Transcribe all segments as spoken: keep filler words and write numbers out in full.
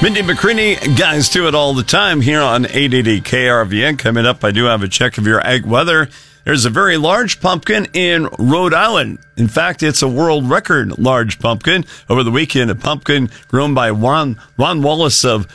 Mindy McCready, guys do it all the time here on eight eighty K R V N. Coming up, I do have a check of your ag weather. There's a very large pumpkin in Rhode Island. In fact, it's a world record large pumpkin. Over the weekend, a pumpkin grown by Ron, Ron Wallace of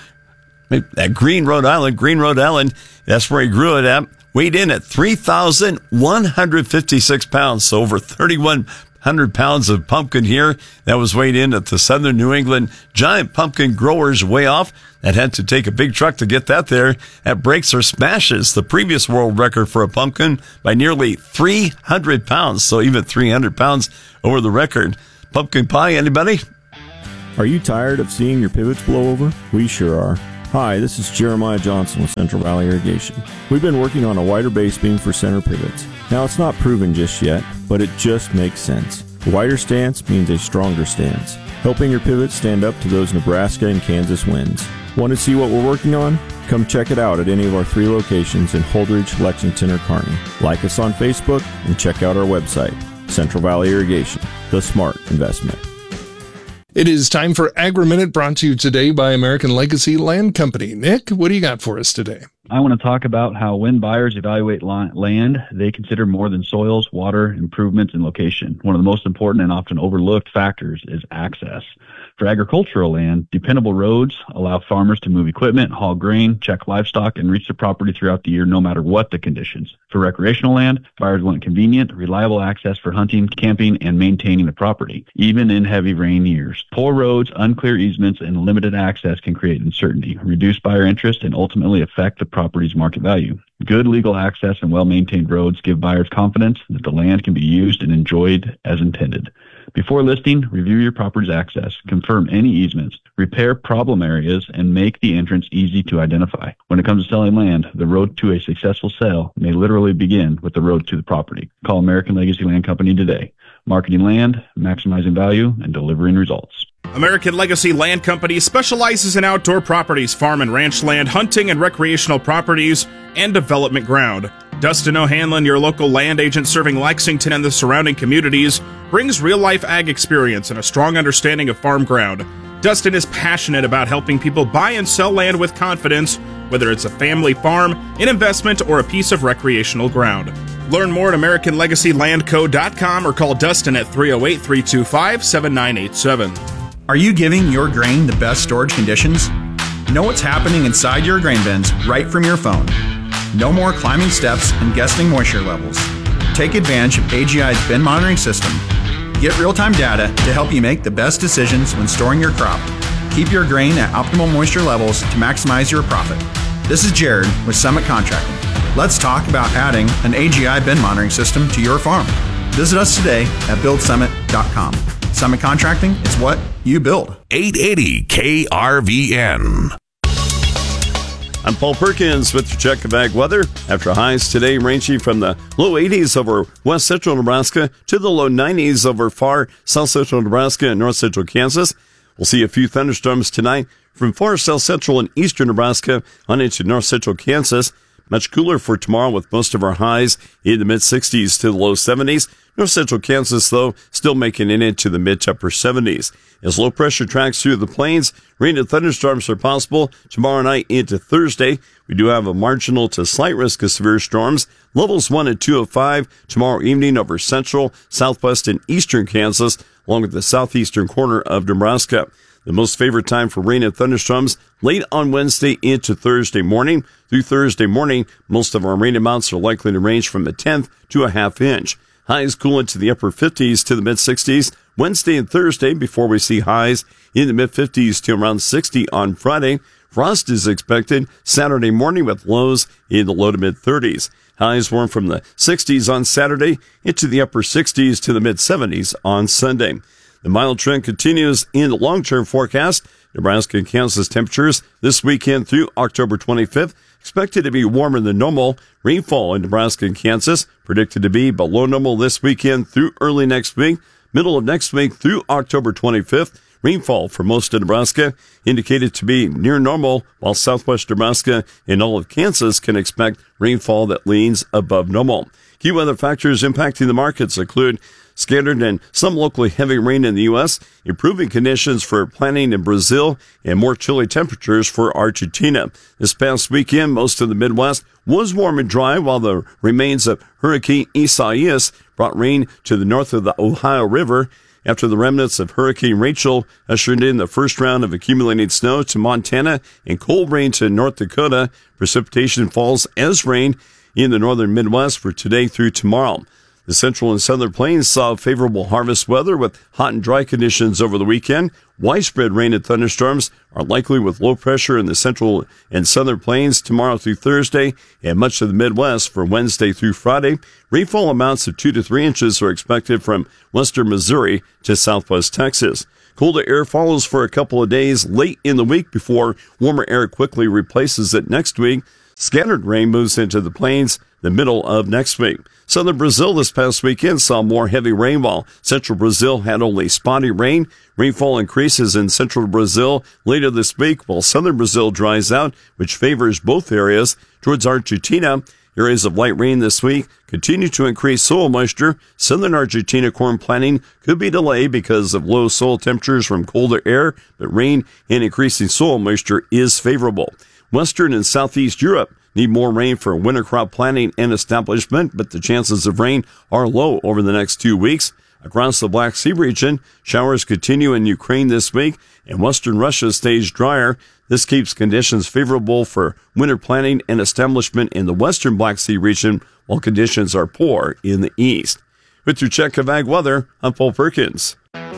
at Green, Rhode Island. Green, Rhode Island, that's where he grew it at. Weighed in at three thousand one hundred fifty-six pounds, so over thirty-one hundred pounds of pumpkin here. That was weighed in at the Southern New England Giant Pumpkin Growers Way Off. That had to take a big truck to get that there. That breaks or smashes the previous world record for a pumpkin by nearly three hundred pounds. So even three hundred pounds over the record. Pumpkin pie, anybody? Are you tired of seeing your pivots blow over? We sure are. Hi, this is Jeremiah Johnson with Central Valley Irrigation. We've been working on a wider base beam for center pivots. Now, it's not proven just yet, but it just makes sense. A wider stance means a stronger stance, helping your pivots stand up to those Nebraska and Kansas winds. Want to see what we're working on? Come check it out at any of our three locations in Holdridge, Lexington, or Kearney. Like us on Facebook and check out our website, Central Valley Irrigation, the smart investment. It is time for Agri-Minute, brought to you today by American Legacy Land Company. Nick, what do you got for us today? I want to talk about how when buyers evaluate land, they consider more than soils, water, improvements, and location. One of the most important and often overlooked factors is access. For agricultural land, dependable roads allow farmers to move equipment, haul grain, check livestock, and reach the property throughout the year no matter what the conditions. For recreational land, buyers want convenient, reliable access for hunting, camping, and maintaining the property, even in heavy rain years. Poor roads, unclear easements, and limited access can create uncertainty, reduce buyer interest, and ultimately affect the property's market value. Good legal access and well-maintained roads give buyers confidence that the land can be used and enjoyed as intended. Before listing, review your property's access, confirm any easements, repair problem areas, and make the entrance easy to identify. When it comes to selling land, the road to a successful sale may literally begin with the road to the property. Call American Legacy Land Company today. Marketing land, maximizing value, and delivering results. American Legacy Land Company specializes in outdoor properties, farm and ranch land, hunting and recreational properties, and development ground. Dustin O'Hanlon, your local land agent serving Lexington and the surrounding communities, brings real-life ag experience and a strong understanding of farm ground. Dustin is passionate about helping people buy and sell land with confidence, whether it's a family farm, an investment, or a piece of recreational ground. Learn more at American Legacy Land Co dot com or call Dustin at three oh eight, three two five, seven nine eight seven. Are you giving your grain the best storage conditions? Know what's happening inside your grain bins right from your phone. No more climbing steps and guessing moisture levels. Take advantage of A G I's bin monitoring system. Get real-time data to help you make the best decisions when storing your crop. Keep your grain at optimal moisture levels to maximize your profit. This is Jared with Summit Contracting. Let's talk about adding an A G I bin monitoring system to your farm. Visit us today at build summit dot com. Summit Contracting is what you build. eight eighty K R V N. I'm Paul Perkins with your check of ag weather. After highs today ranging from the low eighties over west central Nebraska to the low nineties over far south central Nebraska and north central Kansas. We'll see a few thunderstorms tonight from far south central and eastern Nebraska on into north central Kansas. Much cooler for tomorrow with most of our highs in the mid-sixties to the low seventies. North central Kansas, though, still making it into the mid to upper seventies. As low pressure tracks through the plains, rain and thunderstorms are possible tomorrow night into Thursday. We do have a marginal to slight risk of severe storms. Levels one and two of five tomorrow evening over central, southwest, and eastern Kansas, along with the southeastern corner of Nebraska. The most favorite time for rain and thunderstorms late on Wednesday into Thursday morning. Through Thursday morning, most of our rain amounts are likely to range from a tenth to a half inch. Highs cool into the upper fifties to the mid-sixties Wednesday and Thursday before we see highs in the mid-fifties to around sixty on Friday. Frost is expected Saturday morning with lows in the low to mid-thirties. Highs warm from the sixties on Saturday into the upper sixties to the mid-seventies on Sunday. The mild trend continues in the long-term forecast. Nebraska and Kansas temperatures this weekend through October twenty-fifth expected to be warmer than normal. Rainfall in Nebraska and Kansas predicted to be below normal this weekend through early next week. Middle of next week through October twenty-fifth. Rainfall for most of Nebraska indicated to be near normal, while southwest Nebraska and all of Kansas can expect rainfall that leans above normal. Key weather factors impacting the markets include Scattered and some locally heavy rain in the U S, improving conditions for planting in Brazil, and more chilly temperatures for Argentina. This past weekend, most of the Midwest was warm and dry, while the remains of Hurricane Isaias brought rain to the north of the Ohio River. After the remnants of Hurricane Rachel ushered in the first round of accumulated snow to Montana and cold rain to North Dakota, precipitation falls as rain in the northern Midwest for today through tomorrow. The central and southern plains saw favorable harvest weather with hot and dry conditions over the weekend. Widespread rain and thunderstorms are likely with low pressure in the central and southern plains tomorrow through Thursday and much of the Midwest for Wednesday through Friday. Rainfall amounts of two to three inches are expected from western Missouri to southwest Texas. Colder air follows for a couple of days late in the week before warmer air quickly replaces it next week. Scattered rain moves into the plains the middle of next week. Southern Brazil this past weekend saw more heavy rain, while central Brazil had only spotty rain. Rainfall increases in central Brazil later this week, while southern Brazil dries out, which favors both areas. Towards Argentina, areas of light rain this week continue to increase soil moisture. Southern Argentina corn planting could be delayed because of low soil temperatures from colder air, but rain and increasing soil moisture is favorable. Western and Southeast Europe need more rain for winter crop planting and establishment, but the chances of rain are low over the next two weeks. Across the Black Sea region, showers continue in Ukraine this week, and western Russia stays drier. This keeps conditions favorable for winter planting and establishment in the western Black Sea region, while conditions are poor in the east. With your check of ag weather, I'm Paul Perkins.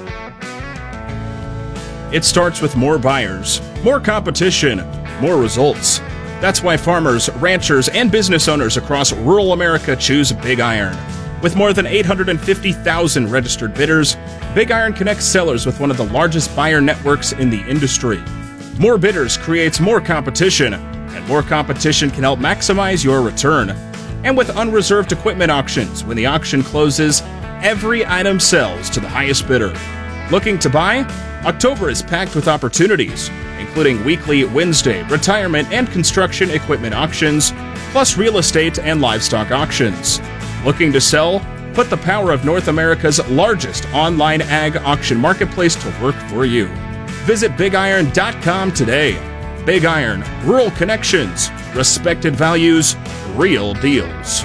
It starts with more buyers, more competition, more results. That's why farmers, ranchers, and business owners across rural America choose Big Iron. With more than eight hundred fifty thousand registered bidders, Big Iron connects sellers with one of the largest buyer networks in the industry. More bidders creates more competition, and more competition can help maximize your return. And with unreserved equipment auctions, when the auction closes, every item sells to the highest bidder. Looking to buy? October is packed with opportunities, including weekly Wednesday retirement and construction equipment auctions, plus real estate and livestock auctions. Looking to sell? Put the power of North America's largest online ag auction marketplace to work for you. Visit big iron dot com today. Big Iron, rural connections, respected values, real deals.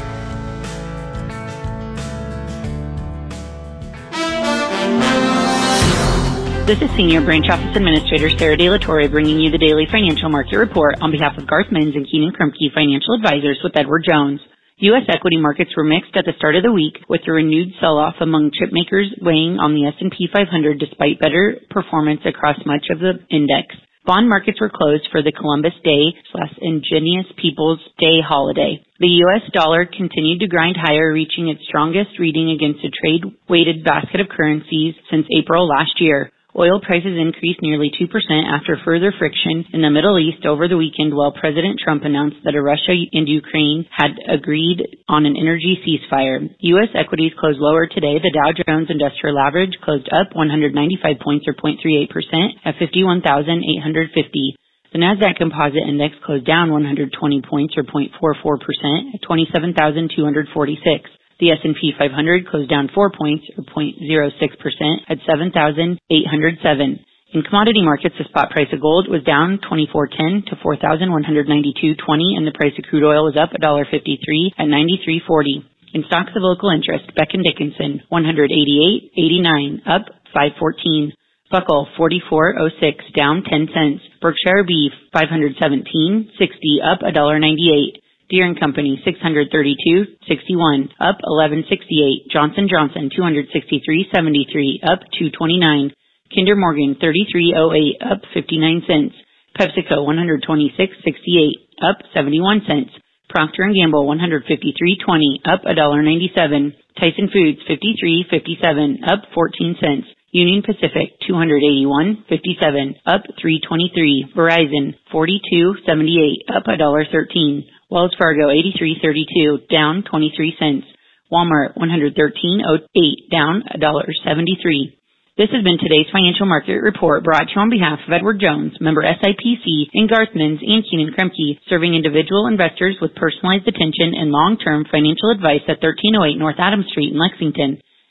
This is Senior Branch Office Administrator Sarah De La Torre bringing you the daily financial market report on behalf of Garth Mins and Keenan Krumke Financial Advisors with Edward Jones. U S equity markets were mixed at the start of the week, with a renewed sell-off among chip makers weighing on the S and P five hundred despite better performance across much of the index. Bond markets were closed for the Columbus Day slash Indigenous Peoples Day holiday. The U S dollar continued to grind higher, reaching its strongest reading against a trade-weighted basket of currencies since April last year. Oil prices increased nearly two percent after further friction in the Middle East over the weekend, while President Trump announced that Russia and Ukraine had agreed on an energy ceasefire. U S equities closed lower today. The Dow Jones Industrial Average closed up one hundred ninety-five points or zero point three eight percent at fifty-one thousand eight hundred fifty. The Nasdaq Composite Index closed down one hundred twenty points or zero point four four percent at twenty-seven thousand two hundred forty-six. The S and P five hundred closed down four points, or zero point zero six percent, at seven thousand eight hundred seven. In commodity markets, the spot price of gold was down twenty-four ten to four thousand one hundred ninety-two twenty, and the price of crude oil was up one dollar fifty-three at ninety-three forty. In stocks of local interest, Becton Dickinson one hundred eighty-eight eighty-nine, up five fourteen. Buckle forty-four oh six, down ten cents. Berkshire Beef five hundred seventeen sixty, up one dollar ninety-eight. Deere and Company six hundred thirty-two sixty-one, up eleven sixty-eight. Johnson Johnson two hundred sixty-three seventy-three, up two twenty-nine. Kinder Morgan thirty-three oh eight, up fifty-nine cents. PepsiCo one hundred twenty-six sixty-eight, up seventy-one cents. Procter and Gamble one hundred fifty-three twenty, up one dollar ninety-seven. Tyson Foods fifty-three fifty-seven, up fourteen cents. Union Pacific two hundred eighty-one fifty-seven, up three twenty-three. Verizon forty-two seventy-eight, up one dollar thirteen. Wells Fargo eighty-three thirty-two, down twenty-three cents. Walmart one hundred thirteen oh eight, down one dollar seventy-three. This has been today's financial market report brought to you on behalf of Edward Jones, member S I P C, and Garth Mins and Keenan Krumke, serving individual investors with personalized attention and long-term financial advice at thirteen oh eight North Adams Street in Lexington.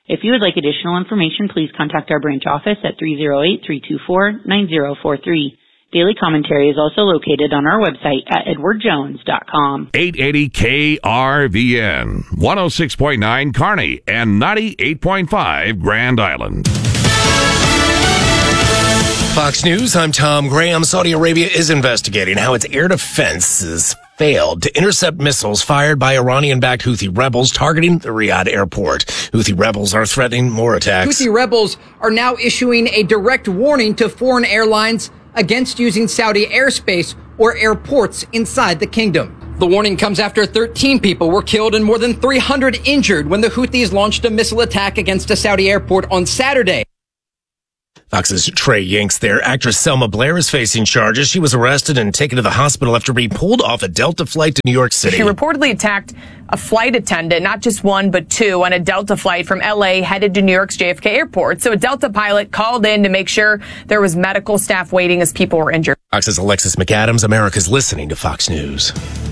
If you would like additional information, please contact our branch office at three oh eight, three two four, nine oh four three. Daily Commentary is also located on our website at edward jones dot com. eight eighty K R V N, one oh six point nine Kearney, and ninety-eight point five Grand Island. Fox News, I'm Tom Graham. Saudi Arabia is investigating how its air defenses failed to intercept missiles fired by Iranian-backed Houthi rebels targeting the Riyadh airport. Houthi rebels are threatening more attacks. Houthi rebels are now issuing a direct warning to foreign airlines against using Saudi airspace or airports inside the kingdom. The warning comes after thirteen people were killed and more than three hundred injured when the Houthis launched a missile attack against a Saudi airport on Saturday. Fox's Trey Yanks there. Actress Selma Blair is facing charges. She was arrested and taken to the hospital after being pulled off a Delta flight to New York City. She reportedly attacked a flight attendant, not just one, but two, on a Delta flight from L A headed to New York's J F K airport. So a Delta pilot called in to make sure there was medical staff waiting as people were injured. Fox's Alexis McAdams. America's listening to Fox News.